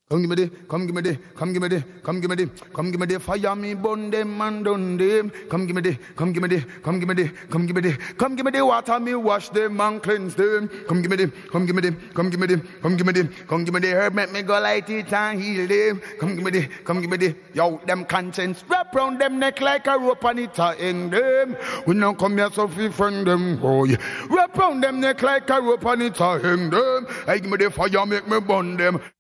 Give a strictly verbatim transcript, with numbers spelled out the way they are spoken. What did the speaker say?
Come give me the, come give me the, come give me the, come give me the, come give me the fire me burn them and done them. Come give me the, come give me the, come give me the, come give me the, come give me the water me wash them and cleanse them. Come give me the, come give me the, come give me the, come give me the, come give me the herb make me go light it and heal them. Come give me the, come give me the, yo them conscience wrap round them neck like a rope and it a hang them. We now come here so we friend them boy. Wrap round them neck like a rope and it a hang them. I give me the fire make me burn them.